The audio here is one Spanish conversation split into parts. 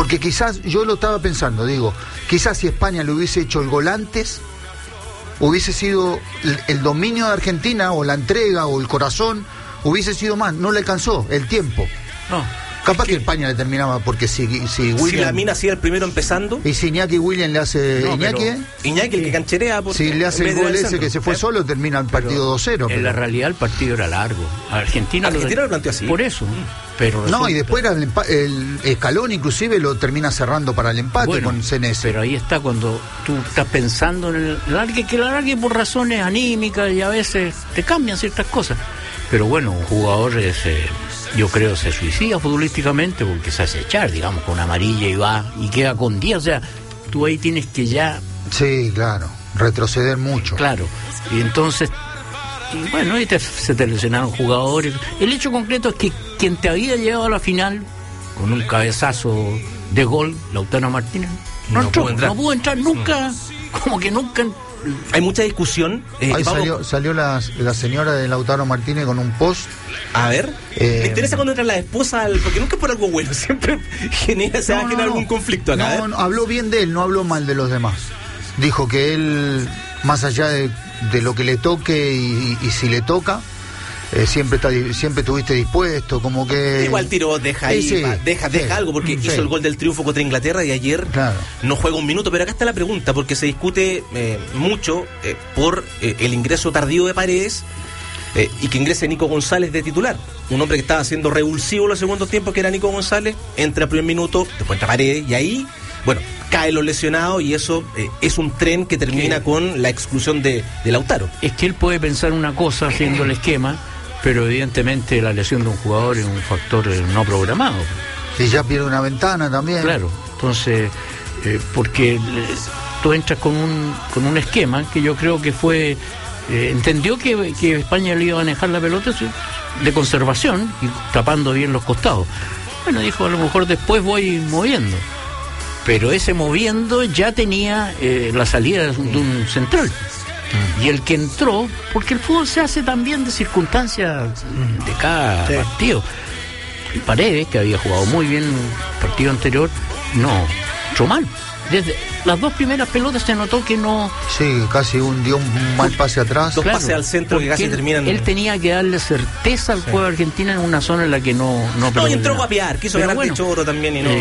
Porque quizás, yo lo estaba pensando, digo, quizás si España le hubiese hecho el gol antes, hubiese sido el dominio de Argentina, o la entrega, o el corazón, hubiese sido más. No le alcanzó el tiempo. No. Capaz que España le terminaba, porque si William... Si Lamine hacía el primero empezando... Y si Iñaki William le hace... No, Iñaki, Iñaki, el que cancherea... Si le hace el gol ese que se fue solo, termina el partido 2-0. En la realidad el partido era largo. Argentina lo planteó así. Por eso. Pero no, y después el Escalón inclusive lo termina cerrando para el empate con Senesi. Pero ahí está cuando tú estás pensando en el alargue, que el alargue por razones anímicas y a veces te cambian ciertas cosas. Pero bueno, un jugador yo creo se suicida futbolísticamente porque se hace echar, digamos, con amarilla y va y queda con 10. O sea, tú ahí tienes que ya... Sí, claro, retroceder mucho. Claro, y entonces... Y bueno, se te lesionaron jugadores. El hecho concreto es que quien te había llevado a la final con un cabezazo de gol, Lautaro Martínez, no pudo entrar nunca, como que nunca. Hay mucha discusión. Ahí salió la señora de Lautaro Martínez con un post. A ver, me interesa cuando entra la esposa, porque nunca es por algo bueno, siempre se va a generar algún conflicto acá. No, habló bien de él, no habló mal de los demás. Dijo que él, más allá de lo que le toque y si le toca, siempre estuviste dispuesto, como que... Igual tiro, deja ahí, sí, deja algo, porque hizo el gol del triunfo contra Inglaterra y ayer no juega un minuto. Pero acá está la pregunta, porque se discute mucho por el ingreso tardío de Paredes y que ingrese Nico González de titular. Un hombre que estaba siendo revulsivo en los segundos tiempos, que era Nico González, entra al primer minuto, después entra Paredes y ahí... Bueno, caen los lesionados y eso es un tren que termina con la exclusión de Lautaro. Es que él puede pensar una cosa haciendo el esquema, pero evidentemente la lesión de un jugador es un factor no programado. Y ya pierde una ventana también. Claro, entonces, porque tú entras con un esquema que yo creo que fue... entendió que España le iba a manejar la pelota de conservación y tapando bien los costados. Bueno, dijo, a lo mejor después voy moviendo. Pero ese moviendo ya tenía la salida de un central. Y el que entró, porque el fútbol se hace también de circunstancias de cada partido. Y Paredes, que había jugado muy bien el partido anterior, no, entró mal. Desde las dos primeras pelotas se notó que no... Sí, casi dio un mal pase atrás. Dos pases al centro que casi terminan... Él tenía que darle certeza al juego argentino en una zona en la que no y entró a guapear, quiso ganar de choro también y no...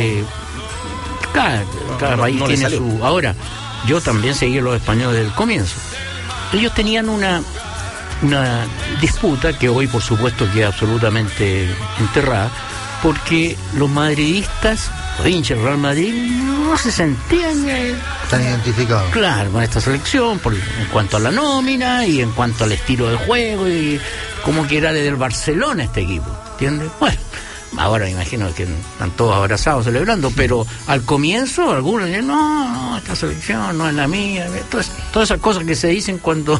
Cada país tiene su... Ahora, yo también seguí los españoles del comienzo. Ellos tenían una disputa que hoy, por supuesto, queda absolutamente enterrada, porque los madridistas, los hinchas del Real Madrid, no se sentían tan identificados. Claro, con esta selección, en cuanto a la nómina y en cuanto al estilo de juego, y como que era del Barcelona este equipo, ¿entiendes? Bueno, ahora me imagino que están todos abrazados celebrando, pero al comienzo algunos dicen, no, esta selección no es la mía, todas esas cosas que se dicen cuando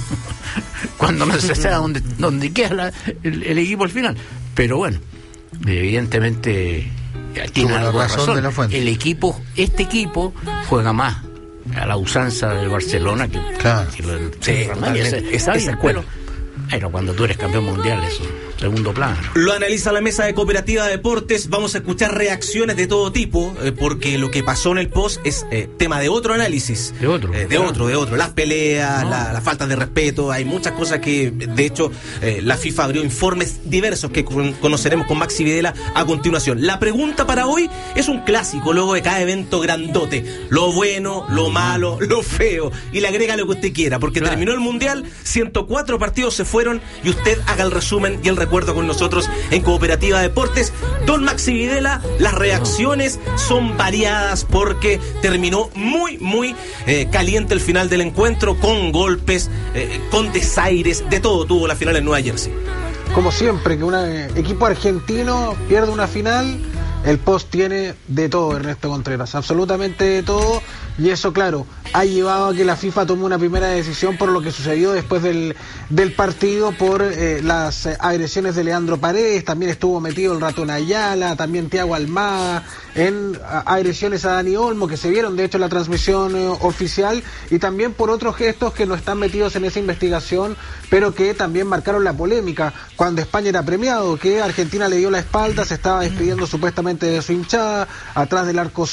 no se sabe dónde queda el equipo al final. Pero bueno, evidentemente tiene algo de razón. De la fuente. Este equipo juega más a la usanza del Barcelona que Real Madrid. Está bien, pero cuando tú eres campeón mundial, eso segundo plano. Lo analiza la mesa de Cooperativa Deportes. Vamos a escuchar reacciones de todo tipo, porque lo que pasó en el post es tema de otro análisis. De otro. Las peleas, la falta de respeto. Hay muchas cosas que, de hecho, la FIFA abrió informes diversos que conoceremos con Maxi Videla a continuación. La pregunta para hoy es un clásico, luego de cada evento grandote. Lo bueno, lo malo, lo feo. Y le agrega lo que usted quiera, porque terminó el Mundial, 104 partidos se fueron, y usted haga el resumen y el recuerdo con nosotros en Cooperativa Deportes. Don Maxi Videla, las reacciones son variadas porque terminó muy caliente el final del encuentro, con golpes, con desaires, de todo tuvo la final en Nueva Jersey. Como siempre, que un equipo argentino pierde una final, el post tiene de todo, Ernesto Contreras, absolutamente de todo, y eso, claro, ha llevado a que la FIFA tome una primera decisión por lo que sucedió después del partido, por las agresiones de Leandro Paredes. También estuvo metido el ratón Ayala, también Thiago Almada, en agresiones a Dani Olmo, que se vieron de hecho en la transmisión oficial, y también por otros gestos que no están metidos en esa investigación, pero que también marcaron la polémica cuando España era premiado, que Argentina le dio la espalda, se estaba despidiendo supuestamente de su hinchada, atrás del arco